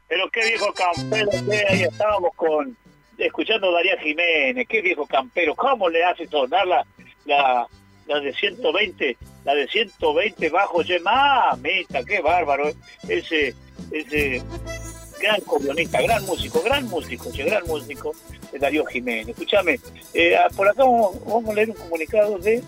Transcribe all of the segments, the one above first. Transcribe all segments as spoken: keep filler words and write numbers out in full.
Pero qué viejo campero, que ahí estábamos con escuchando a Darío Jiménez, qué viejo campero, ¿cómo le hace sonar la, la, la de ciento veinte, la de ciento veinte bajo, ye, mamita, qué bárbaro, ese, ese gran corionista, gran músico, gran músico, che, gran músico, de Darío Jiménez. Escúchame, eh, por acá vamos, vamos a leer un comunicado de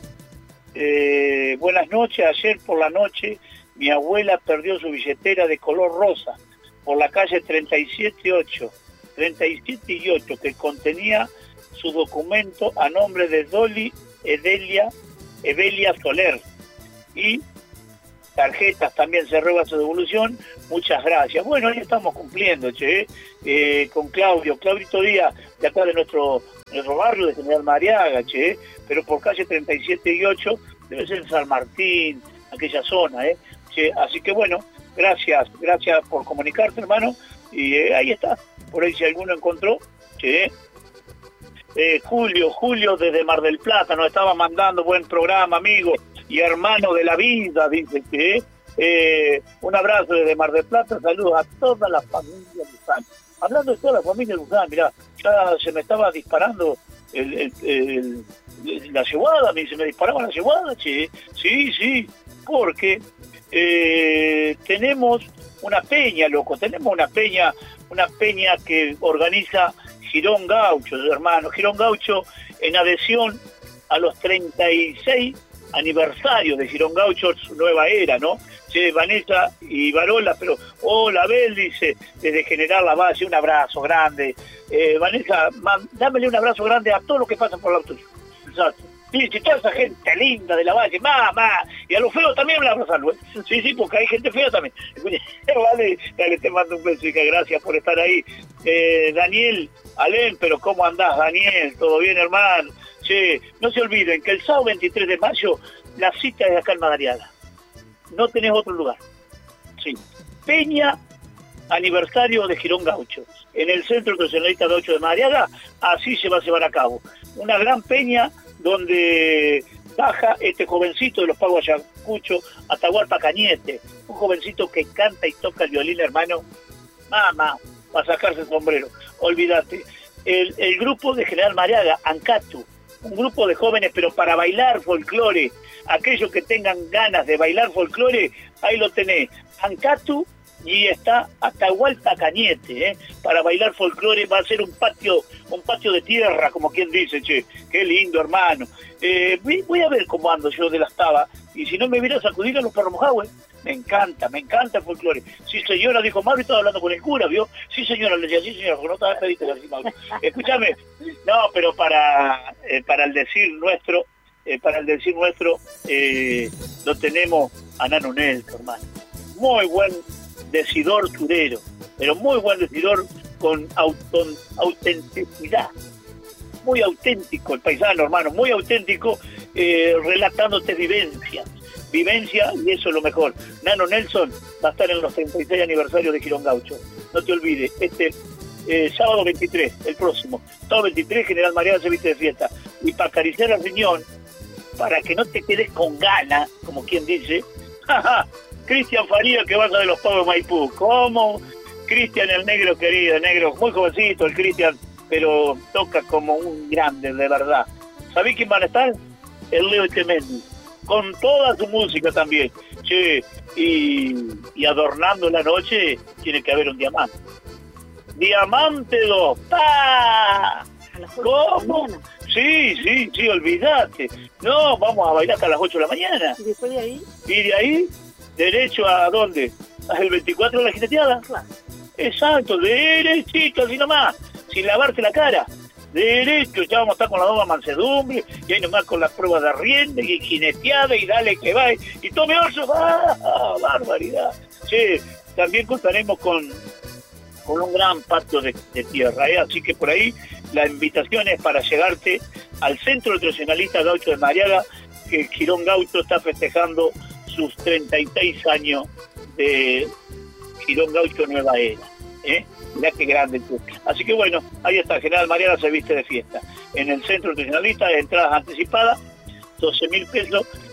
eh, buenas noches, ayer por la noche mi abuela perdió su billetera de color rosa por la calle treinta y siete ocho, treinta y siete y ocho, que contenía su documento a nombre de Dolly Edelia, Evelia Soler, y tarjetas también se ruega su devolución. Muchas gracias. Bueno, ahí estamos cumpliendo, che, eh, con Claudio, Claudito Díaz, de acá de nuestro, nuestro barrio de General Mariaga, che, pero por calle treinta y siete y ocho, debe ser San Martín, aquella zona, eh, che, así que bueno, gracias, gracias por comunicarte, hermano, y eh, ahí está, por ahí si alguno encontró, che. Eh, Julio, Julio desde Mar del Plata nos estaba mandando buen programa, amigo y hermano de la vida, dice que eh, un abrazo desde Mar del Plata, saludos a toda la familia Luján. Hablando de toda la familia Luján, mirá, ya se me estaba disparando el, el, el, el, la cebada, se me disparaba la cebada, che. Sí, sí, porque eh, tenemos una peña, loco, tenemos una peña, una peña que organiza Girón Gaucho, hermano, Girón Gaucho en adhesión a los treinta y seis aniversarios de Girón Gaucho, su nueva era, ¿no? Che, Vanessa y Barola, pero hola, Abel, dice, desde General La Valle, un abrazo grande. Eh, Vanessa, man, dámele un abrazo grande a todos los que pasan por el auto. Exacto. Sí, sí, toda esa gente linda de La Valle, mamá, y a los feos también me la abrazan, ¿no? Sí, sí, porque hay gente fea también. Vale, dale, te mando un beso y que gracias por estar ahí. Eh, Daniel, Alén, pero ¿cómo andás, Daniel? ¿Todo bien, hermano? Sí, no se olviden que el sábado veintitrés de mayo la cita es acá en Madariaga. No tenés otro lugar. Sí. Peña aniversario de Girón Gaucho. En el Centro Tradicionalista Gaucho de Madariaga, así se va a llevar a cabo. Una gran peña donde baja este jovencito de los Pagos Ayacucho, Atahualpa Cañete, un jovencito que canta y toca el violín, hermano, mamá, para sacarse el sombrero, olvídate. El, el grupo de General Mariaga, Ancatu, un grupo de jóvenes, pero para bailar folclore, aquellos que tengan ganas de bailar folclore, ahí lo tenés, Ancatu, y está Atahualpa Cañete, ¿eh? Para bailar folclore va a ser un patio, un patio de tierra, como quien dice, che, qué lindo, hermano. Eh, voy a ver cómo ando yo de las tabas, y si no me viene a sacudir a los perros mojados, me encanta, me encanta el folclore. Sí, señora, dijo Mauro, estaba hablando con el cura, ¿vio? Sí, señora, le decía, sí, señora, porque no estaba pedito, le decía Mauro. Escúchame, no, pero para, eh, para el decir nuestro, eh, para el decir nuestro, eh, lo tenemos a Nano Nelson, hermano. Muy buen decidor turero, pero muy buen decidor con auto, autenticidad, muy auténtico el paisano, hermano, muy auténtico, eh, relatándote vivencias, vivencia, y eso es lo mejor. Nano Nelson va a estar en los treinta y seis aniversarios de Girón Gaucho, no te olvides, este eh, sábado veintitrés, el próximo, sábado veintitrés, General Mariaga se viste de fiesta, y para acariciar el riñón, para que no te quedes con ganas, como quien dice, jaja, Cristian Faría, que baja de los Pagos Maipú. ¿Cómo? Cristian, el negro querido, el negro, muy jovencito el Cristian, pero toca como un grande, de verdad. ¿Sabés quién van a estar? El Leo Echemendi, con toda su música también. Che, y, y adornando la noche tiene que haber un diamante. Diamante dos. ¡Pah! ¿Cómo? Sí, sí, sí, olvídate. No, vamos a bailar hasta las ocho de la mañana. ¿Y después de ahí? Y de ahí, derecho a dónde? ¿Al veinticuatro de la jineteada? Claro. Exacto, derechito, así nomás, sin lavarte la cara. Derecho, ya vamos a estar con la doble mansedumbre, y ahí nomás con las pruebas de arriende y jineteada, y dale que va, y tome oso, ¡ah! ¡Barbaridad! Sí, también contaremos con, con un gran patio de, de tierra, ¿eh? Así que por ahí la invitación es para llegarte al Centro Tradicionalista Gaucho de Mariaga, que Girón Gaucho está festejando sus treinta y seis años de Girón Gaucho Nueva Era, ¿eh? Mirá qué grande tú. Así que bueno, ahí está, General Mariaga se viste de fiesta. En el Centro Tradicionalista, de entradas anticipadas, doce mil pesos,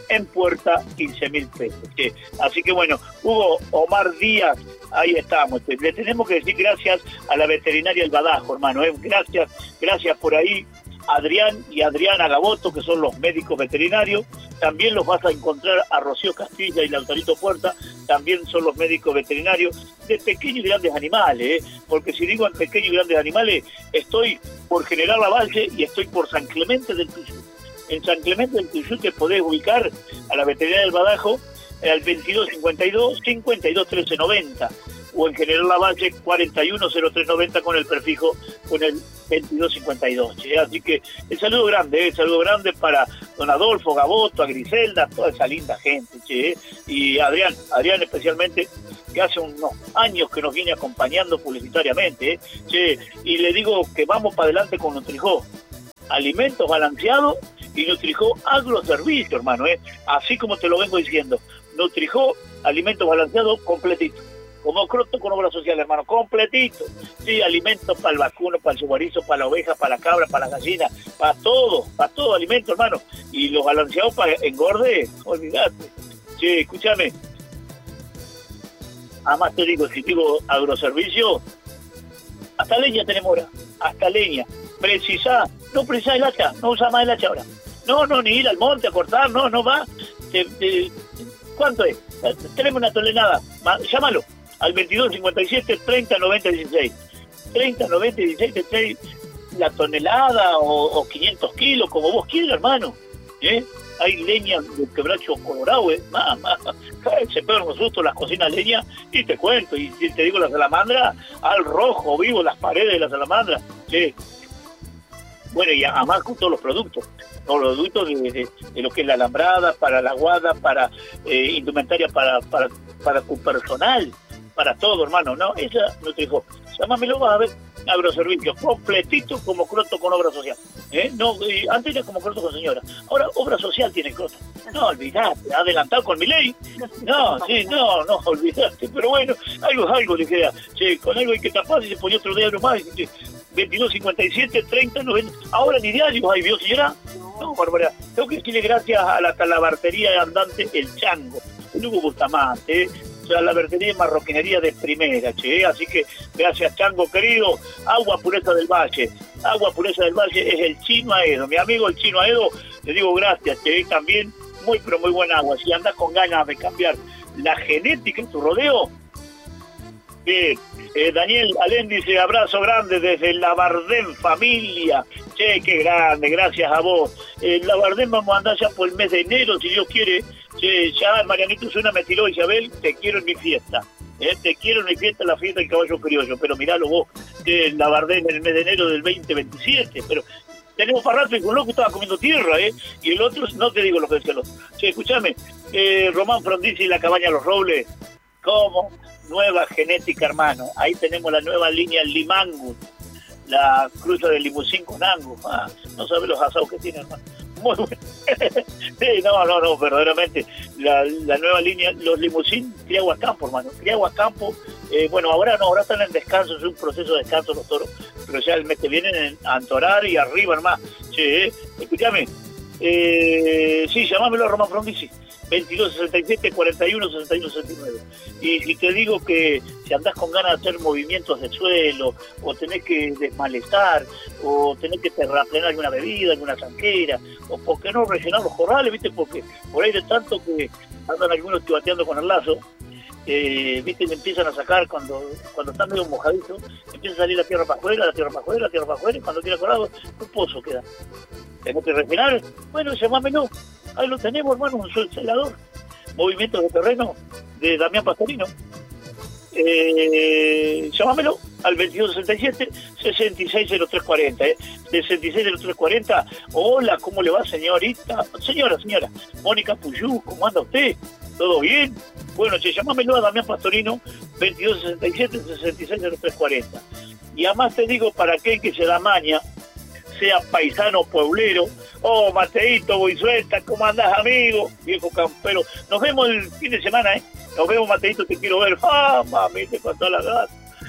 en puerta quince mil pesos. Che. Así que bueno, Hugo Omar Díaz, ahí estamos. Le tenemos que decir gracias a la veterinaria El Badajo, hermano. ¿eh? Gracias, gracias por ahí. Adrián y Adriana Gaboto, que son los médicos veterinarios. También los vas a encontrar a Rocío Castilla y Lautarito Puerta, también son los médicos veterinarios de pequeños y grandes animales, ¿eh? Porque si digo en pequeños y grandes animales, estoy por General Lavalle y estoy por San Clemente del Tuyú. En San Clemente del Tuyú te podés ubicar a la veterinaria del Badajo al veintidós cincuenta y dos, cincuenta y dos trece noventa, o en General Lavalle cuarenta y uno cero tres noventa con el prefijo, con el veintidós cincuenta y dos. ¿eh? Así que el saludo grande, ¿eh? el saludo grande para don Adolfo, Gaboto, a Griselda, toda esa linda gente, che, ¿eh? y Adrián, Adrián especialmente, que hace unos años que nos viene acompañando publicitariamente, ¿eh? che, y le digo que vamos para adelante con Nutrijó, alimentos balanceados y Nutrijó agroservicio, hermano, ¿eh? así como te lo vengo diciendo, Nutrijó, alimentos balanceados completito. Como croto con obra social, hermano, completito. Sí, alimentos para el vacuno, para el subarizo, para la oveja, para la cabra, para la gallina, para todo, para todo alimento, hermano. Y los balanceados para engorde, olvidate. Sí, escúchame. Además te digo, si digo agroservicio, hasta leña tenemos ahora, hasta leña. Precisa, no precisa el hacha, no usa más el hacha ahora. No, no, ni ir al monte a cortar, no, no va. Te, te, ¿Cuánto es? Tenemos una tonelada, llámalo. Al veintidós cincuenta y siete, treinta noventa dieciséis. treinta noventa dieciséis te trae la tonelada o, o quinientos kilos, como vos quieras, hermano. ¿Eh? Hay leña de quebracho colorado, ¿eh? Mamá, se pegan los sustos las cocinas leña y te cuento. Y te digo, la salamandra, al rojo vivo, las paredes de la salamandra. ¿Sí? Bueno, y además con todos los productos. Todos los productos de, de, de lo que es la alambrada, para la guada, para eh, indumentaria, para, para, para tu personal. Para todo, hermano, ¿no? Esa no te dijo, llámamelo, vas a ver, agroservicio, completito como croto con obra social. ¿eh? No, eh, antes era como croto con señora, ahora obra social tiene croto. No, olvidate, adelantado con mi ley. No, sí, no, no, olvidate, pero bueno, algo es algo, dije, sí, con algo hay que tapar y se ponía otro día más. veintidós cincuenta y siete, treinta noventa, ahora ni diario hay, ¿vio, señora? No, barbaridad. Tengo que decirle gracias a la talabartería andante El Chango, el Hugo Bustamante, ¿eh? O sea, la vertería y marroquinería de primera, che, así que gracias, Chango querido. Agua Pureza del Valle, Agua Pureza del Valle es el Chino Aedo, mi amigo el Chino Aedo, le digo gracias, che, también muy pero muy buen agua. Si andas con ganas de cambiar la genética en tu rodeo, bien. Eh, Daniel Alén dice, abrazo grande desde la Bardem familia. Che, qué grande, gracias a vos. Eh, la Bardem vamos a andar ya por el mes de enero, si Dios quiere. Che, ya Marianito Zuna me tiró, Isabel, te quiero en mi fiesta. Eh, te quiero en mi fiesta, la fiesta del caballo criollo. Pero miralo vos, que la Bardem en el mes de enero del veinte veintisiete. Pero tenemos para rato y con loco estaba comiendo tierra, ¿eh? Y el otro, no te digo lo que decía el otro. Che, escúchame, eh, Román Frondizi y la Cabaña Los Robles, ¿cómo? Nueva genética, hermano. Ahí tenemos la nueva línea Limangus, la cruza de limusín con Angus. Ah, no sabes los asados que tiene, hermano. Muy bueno. Sí, no, no, no, verdaderamente. La, la nueva línea, los limusín Criaguas Campo, hermano. Criaguas Campo, eh, bueno, ahora no, ahora están en descanso, es un proceso de descanso los toros, pero ya el mes que vienen a antorar y arriba, hermano. Sí, eh, escúchame. Eh, sí, llamámelo a Román Frondizi. veintidós sesenta y siete, cuarenta y uno, sesenta y uno, sesenta y nueve. Y si te digo que si andás con ganas de hacer movimientos de suelo, o tenés que desmalezar, o tenés que terraplenar alguna bebida, alguna zanquera, o por qué no rellenar los corrales, ¿viste? Porque por ahí de tanto que andan algunos tibateando con el lazo, eh, ¿viste? Le empiezan a sacar cuando cuando está medio mojadito, empieza a salir la tierra para afuera, la tierra para afuera, la tierra para afuera, y cuando queda colado, un pozo queda. Tenés que rellenar, bueno, llamámelo. Ahí lo tenemos, hermano, un celador. Movimientos de terreno de Damián Pastorino. Eh, llámamelo al veintidós sesenta y siete, sesenta y seis cero tres cuarenta. Eh. sesenta y seis cero tres cuarenta. Hola, ¿cómo le va, señorita? Señora, señora. Mónica Puyú, ¿cómo anda usted? ¿Todo bien? Bueno, che, llámamelo a Damián Pastorino, veintidós sesenta y siete, sesenta y seis cero tres cuarenta. Y además te digo, para aquel que se da maña, sea paisano pueblero, oh, Mateito, Boizueta, ¿cómo andás, amigo? Viejo campero, nos vemos el fin de semana, ¿eh? Nos vemos, Mateito, te quiero ver, ah, mami, te contó la gata.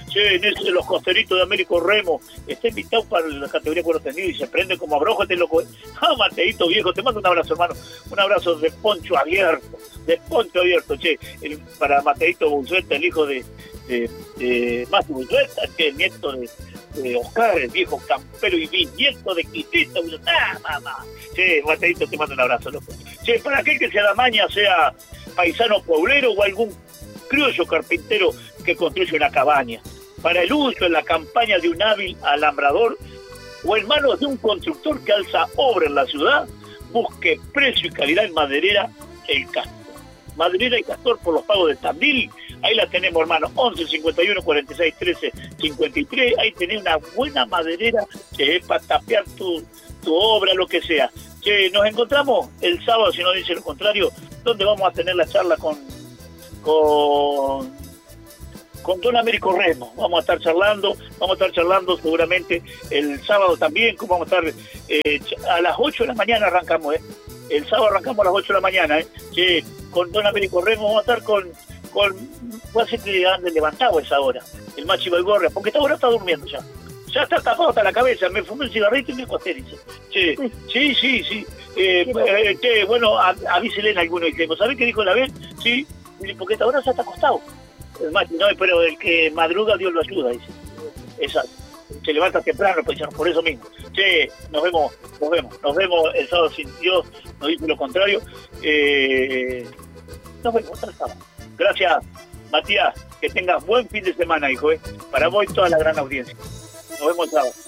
Che, en ese de los costeritos de Américo Remo, está invitado para la categoría cuero tendido y se prende como abrojo este loco. Ah, Mateito viejo, te mando un abrazo, hermano. Un abrazo de poncho abierto, de poncho abierto, che. El, para Mateito Bunzueta, el hijo de, de, de Mati Bunzueta, que el nieto de, de Oscar, el viejo campero y bisnieto de Quitito. Ah, mamá. Che, Mateito, te mando un abrazo, loco. Che, para aquel que sea la maña, sea paisano poblero o algún criollo carpintero que construye una cabaña, para el uso en la campaña de un hábil alambrador o en manos de un constructor que alza obra en la ciudad, busque precio y calidad en maderera El Castor. Maderera y Castor por los pagos de Tandil, ahí la tenemos, hermano, once cincuenta y uno cuarenta y seis trece cincuenta y tres, ahí tenés una buena maderera que es para tapear tu, tu obra, lo que sea. Che, nos encontramos el sábado, si no dice lo contrario, donde vamos a tener la charla con con con Don Américo Remo. Vamos a estar charlando, vamos a estar charlando seguramente el sábado también, como vamos a estar eh, a las ocho de la mañana arrancamos, ¿eh? El sábado arrancamos a las ocho de la mañana, ¿eh? Que con Don Américo Remo vamos a estar con, con puede ser que ande levantado a esa hora, el Machi Baigorria, porque esta hora está durmiendo ya. Ya está tapado hasta la cabeza, me fumé un cigarrito y me acosté, dice. Che, sí, sí, sí. Eh, eh, che, bueno, avísele en alguno y que, ¿sabés qué dijo la vez? Sí, porque esta hora ya está acostado. El Machi, no, pero el que madruga Dios lo ayuda, dice. Exacto. Se levanta temprano, pues por eso mismo. Che, nos vemos, nos vemos, nos vemos el sábado sin Dios, nos dice lo contrario. Eh, nos vemos, hasta el sábado. Gracias, Matías, que tengas buen fin de semana, hijo, ¿eh? Para vos y toda la gran audiencia. Nos vemos el sábado.